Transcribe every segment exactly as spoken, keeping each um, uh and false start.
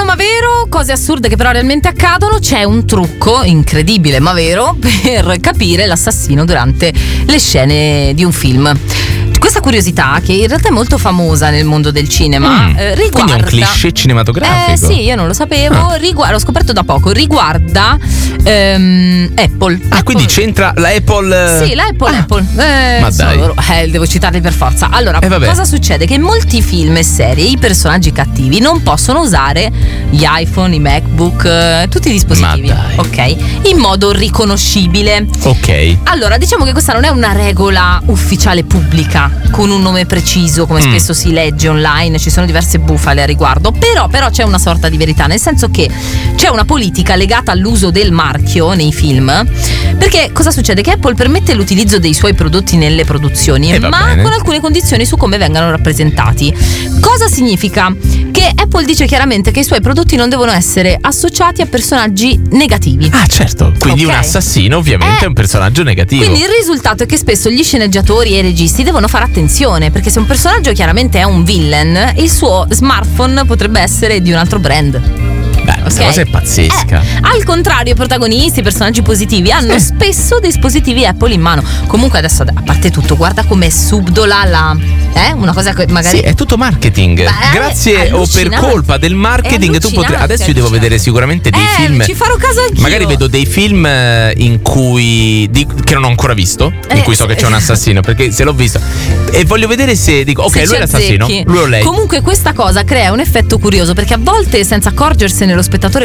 ma vero, cose assurde che però realmente accadono. C'è un trucco incredibile ma vero per capire l'assassino durante le scene di un film. Questa curiosità, che in realtà è molto famosa nel mondo del cinema, mm, eh, riguarda. Quindi è un cliché cinematografico. Eh sì, io non lo sapevo. Ah. Riguarda, l'ho scoperto da poco. Riguarda ehm, Apple. Ah, Apple. quindi c'entra la Apple? Sì, la Apple. Ah. Apple. Eh, Ma dai. loro, eh, devo citarli per forza. Allora, eh, cosa succede? Che in molti film e serie i personaggi cattivi non possono usare gli iPhone, i MacBook, eh, tutti i dispositivi. Ma dai. Ok? In modo riconoscibile. Ok. Allora, diciamo che questa non è una regola ufficiale pubblica con un nome preciso, come Mm. spesso si legge online, ci sono diverse bufale a riguardo, però, però c'è una sorta di verità, nel senso che c'è una politica legata all'uso del marchio nei film, perché cosa succede? Che Apple permette l'utilizzo dei suoi prodotti nelle produzioni, Eh, va ma bene. con alcune condizioni su come vengano rappresentati. Cosa significa? Che Apple dice chiaramente che i suoi prodotti non devono essere associati a personaggi negativi. Ah, certo. Quindi Ok. un assassino ovviamente Eh, è un personaggio negativo. Quindi il risultato è che spesso gli sceneggiatori e i registi devono fare attenzione, perché se un personaggio chiaramente è un villain, il suo smartphone potrebbe essere di un altro brand. Beh, questa Ok? cosa è pazzesca. Eh, al contrario, i protagonisti, i personaggi positivi hanno Sì. spesso dei dispositivi Apple in mano. Comunque adesso, a parte tutto, guarda com'è subdola la... Eh? Una cosa che magari... Sì, è tutto marketing. Beh, Grazie è o per allucinante. colpa del marketing È tu potrai. allucinante, Adesso io devo allucinante. vedere sicuramente dei Eh, film. ci farò caso anch'io. Magari vedo dei film eh, in cui di- che non ho ancora visto, in Eh, cui so che c'è un assassino, perché se l'ho visto e voglio vedere se dico ok, Se lui è ci l'assassino, azzecchi. lui o lei. Comunque questa cosa crea un effetto curioso, perché a volte senza accorgersene lo spettatore...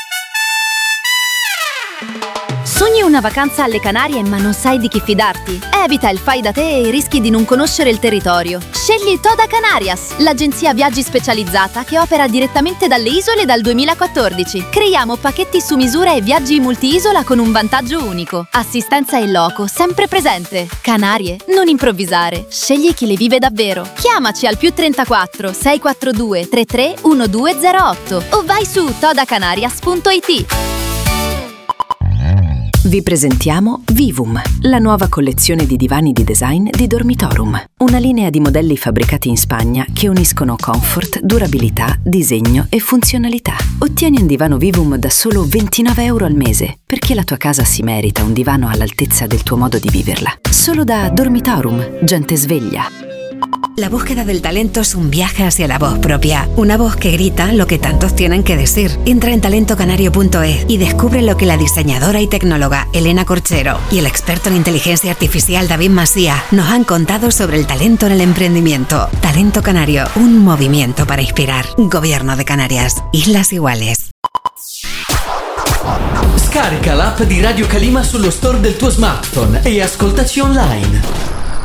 Sogni una vacanza alle Canarie ma non sai di chi fidarti? Evita il fai da te e rischi di non conoscere il territorio. Scegli Toda Canarias, l'agenzia viaggi specializzata che opera direttamente dalle isole dal duemilaquattordici. Creiamo pacchetti su misura e viaggi multi-isola con un vantaggio unico. Assistenza in loco, sempre presente. Canarie, non improvvisare. Scegli chi le vive davvero. Chiamaci al più trentaquattro sei quattro due tre tre uno due zero otto o vai su todacanarias punto it. Vi presentiamo Vivum, la nuova collezione di divani di design di Dormitorum. Una linea di modelli fabbricati in Spagna che uniscono comfort, durabilità, disegno e funzionalità. Ottieni un divano Vivum da solo ventinove euro al mese, perché la tua casa si merita un divano all'altezza del tuo modo di viverla. Solo da Dormitorum, gente sveglia. La búsqueda del talento es un viaje hacia la voz propia. Una voz que grita lo que tantos tienen que decir. Entra en talento canario punto es y descubre lo que la diseñadora y tecnóloga Elena Corchero y el experto en inteligencia artificial David Masía nos han contado sobre el talento en el emprendimiento. Talento Canario, un movimiento para inspirar. Gobierno de Canarias. Islas Iguales. Scarica l'app di Radio Calima sullo store del tuo smartphone e ascoltaci online.